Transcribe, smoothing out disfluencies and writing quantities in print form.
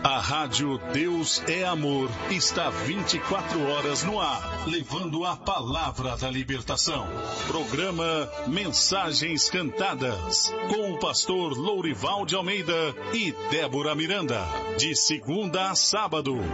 A Rádio Deus é Amor está 24 horas no ar, levando a palavra da libertação. Programa Mensagens Cantadas, com o pastor Lourival de Almeida e Débora Miranda, de segunda a sábado,